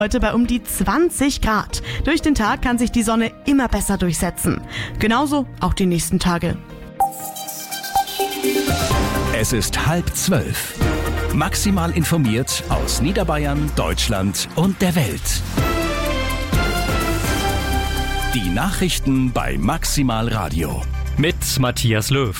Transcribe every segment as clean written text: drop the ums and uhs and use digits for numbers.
Heute bei um die 20 Grad. Durch den Tag kann sich die Sonne immer besser durchsetzen. Genauso auch die nächsten Tage. Es ist 11:30. Maximal informiert aus Niederbayern, Deutschland und der Welt. Die Nachrichten bei Maximal Radio. Mit Matthias Löw.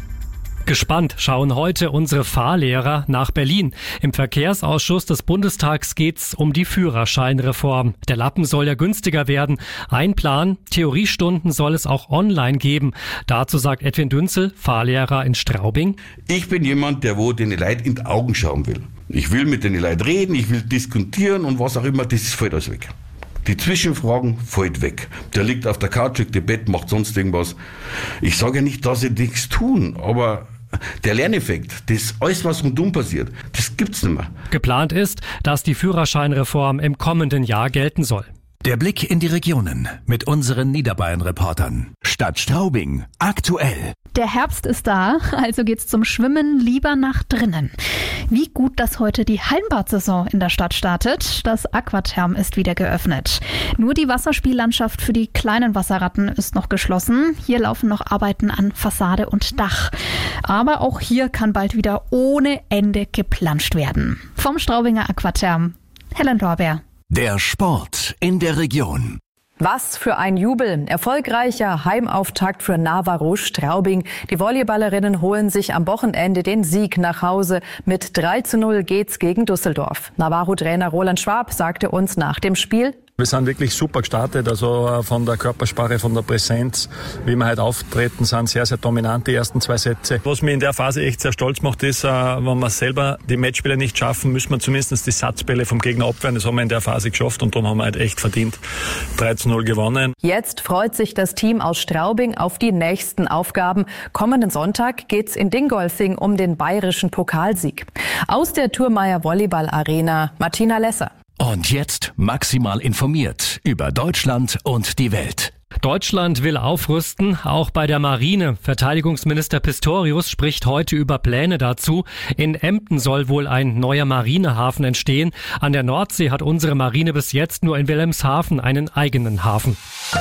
Gespannt schauen heute unsere Fahrlehrer nach Berlin. Im Verkehrsausschuss des Bundestags geht's um die Führerscheinreform. Der Lappen soll ja günstiger werden. Ein Plan, Theoriestunden soll es auch online geben. Dazu sagt Edwin Dünzel, Fahrlehrer in Straubing. Ich bin jemand, der den Leuten in die Augen schauen will. Ich will mit den Leuten reden, ich will diskutieren und was auch immer, das fällt alles weg. Die Zwischenfragen fällt weg. Der liegt auf der Couch, liegt im Bett, macht sonst irgendwas. Ich sage ja nicht, dass sie nichts tun, aber der Lerneffekt, das alles, was rundum passiert, das gibt's nicht mehr. Geplant ist, dass die Führerscheinreform im kommenden Jahr gelten soll. Der Blick in die Regionen mit unseren Niederbayern-Reportern. Stadt Straubing, aktuell. Der Herbst ist da, also geht's zum Schwimmen lieber nach drinnen. Wie gut, dass heute die Hallenbad-Saison in der Stadt startet. Das Aquatherm ist wieder geöffnet. Nur die Wasserspiellandschaft für die kleinen Wasserratten ist noch geschlossen. Hier laufen noch Arbeiten an Fassade und Dach. Aber auch hier kann bald wieder ohne Ende geplanscht werden. Vom Straubinger Aquatherm, Helen Lorbeer. Der Sport in der Region. Was für ein Jubel. Erfolgreicher Heimauftakt für Navarro Straubing. Die Volleyballerinnen holen sich am Wochenende den Sieg nach Hause. Mit 3:0 geht's gegen Düsseldorf. Navarro-Trainer Roland Schwab sagte uns nach dem Spiel: Wir sind wirklich super gestartet, also von der Körpersprache, von der Präsenz, wie wir halt auftreten, sind sehr, sehr dominant die ersten 2 Sätze. Was mich in der Phase echt sehr stolz macht, ist, wenn wir selber die Matchbälle nicht schaffen, müssen wir zumindest die Satzbälle vom Gegner abwehren. Das haben wir in der Phase geschafft und darum haben wir halt echt verdient 3:0 gewonnen. Jetzt freut sich das Team aus Straubing auf die nächsten Aufgaben. Kommenden Sonntag geht's in Dingolfing um den bayerischen Pokalsieg. Aus der Thurmeier Volleyball Arena, Martina Lesser. Und jetzt maximal informiert über Deutschland und die Welt. Deutschland will aufrüsten, auch bei der Marine. Verteidigungsminister Pistorius spricht heute über Pläne dazu. In Emden soll wohl ein neuer Marinehafen entstehen. An der Nordsee hat unsere Marine bis jetzt nur in Wilhelmshaven einen eigenen Hafen.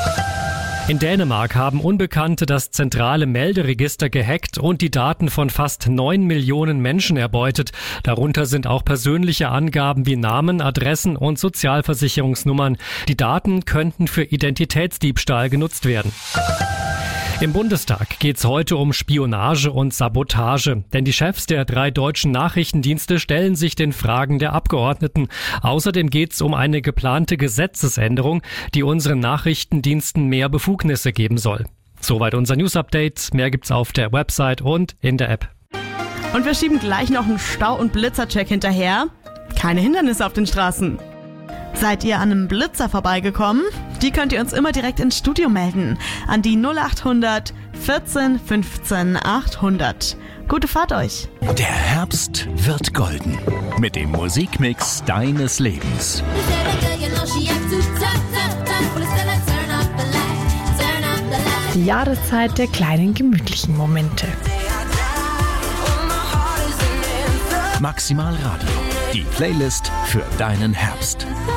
In Dänemark haben Unbekannte das zentrale Melderegister gehackt und die Daten von fast 9 Millionen Menschen erbeutet. Darunter sind auch persönliche Angaben wie Namen, Adressen und Sozialversicherungsnummern. Die Daten könnten für Identitätsdiebstahl genutzt werden. Im Bundestag geht's heute um Spionage und Sabotage, denn die Chefs der 3 deutschen Nachrichtendienste stellen sich den Fragen der Abgeordneten. Außerdem geht's um eine geplante Gesetzesänderung, die unseren Nachrichtendiensten mehr Befugnisse geben soll. Soweit unser News-Update. Mehr gibt's auf der Website und in der App. Und wir schieben gleich noch einen Stau- und Blitzercheck hinterher. Keine Hindernisse auf den Straßen. Seid ihr an einem Blitzer vorbeigekommen? Die könnt ihr uns immer direkt ins Studio melden. An die 0800 14 15 800. Gute Fahrt euch. Der Herbst wird golden. Mit dem Musikmix deines Lebens. Die Jahreszeit der kleinen gemütlichen Momente. Maximal Radio. Die Playlist für deinen Herbst.